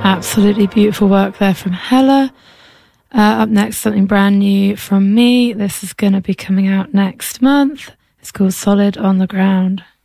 Absolutely beautiful work there from Hella. Up next, something brand new from me. This is going to be coming out next month. It's called Solid on the Ground.